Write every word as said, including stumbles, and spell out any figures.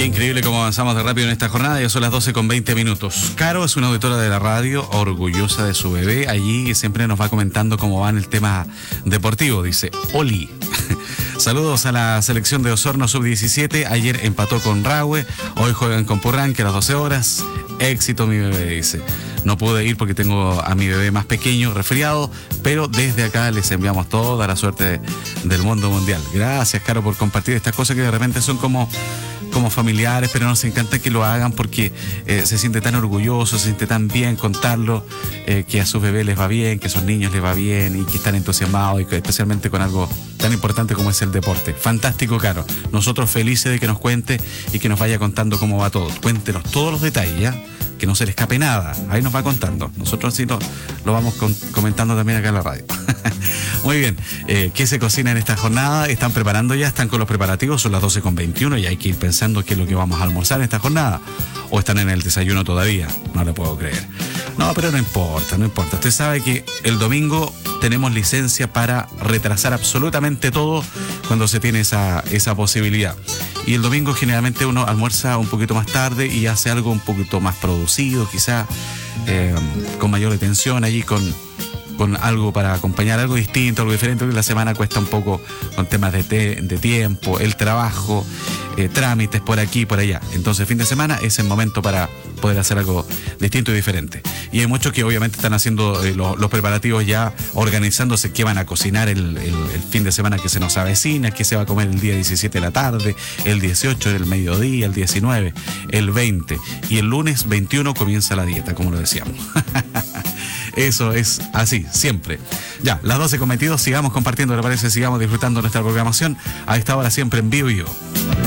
Qué increíble cómo avanzamos de rápido en esta jornada. Ya son las doce con veinte minutos. Caro es una auditora de la radio, orgullosa de su bebé. Allí siempre nos va comentando cómo va en el tema deportivo. Dice, Oli. Saludos a la selección de Osorno sub diecisiete. Ayer empató con Rahue. Hoy juegan con Purranque a las doce horas. Éxito mi bebé, dice. No pude ir porque tengo a mi bebé más pequeño, resfriado, pero desde acá les enviamos toda la suerte de, del mundo mundial. Gracias, Caro, por compartir estas cosas que de repente son como, como familiares, pero nos encanta que lo hagan porque eh, se siente tan orgulloso, se siente tan bien contarlo, eh, que a sus bebés les va bien, que a sus niños les va bien y que están entusiasmados, y que, especialmente con algo tan importante como es el deporte. Fantástico, Caro. Nosotros felices de que nos cuente y que nos vaya contando cómo va todo. Cuéntenos todos los detalles, ¿ya? Que no se le escape nada. Ahí nos va contando. Nosotros sí lo, lo vamos con, comentando también acá en la radio. Muy bien. Eh, ¿Qué se cocina en esta jornada? ¿Están preparando ya? ¿Están con los preparativos? Son las doce con veintiuno y hay que ir pensando qué es lo que vamos a almorzar en esta jornada. ¿O están en el desayuno todavía? No lo puedo creer. No, pero no importa, no importa. Usted sabe que el domingo tenemos licencia para retrasar absolutamente todo cuando se tiene esa, esa posibilidad. Y el domingo generalmente uno almuerza un poquito más tarde y hace algo un poquito más producido, quizá eh, con mayor atención allí, con, con algo para acompañar, algo distinto, algo diferente, porque la semana cuesta un poco con temas de, te, de tiempo, el trabajo, eh, trámites por aquí y por allá. Entonces, fin de semana es el momento para poder hacer algo distinto y diferente. Y hay muchos que obviamente están haciendo eh, lo, los preparativos ya, organizándose qué van a cocinar el, el, el fin de semana que se nos avecina, qué se va a comer el día diecisiete de la tarde, el dieciocho, el mediodía, el diecinueve, el veinte. Y el lunes veintiuno comienza la dieta, como lo decíamos. Eso es así, siempre. Ya, las doce con veintidós, sigamos compartiendo, ¿le parece? Sigamos disfrutando nuestra programación. A esta hora siempre en vivo y yo.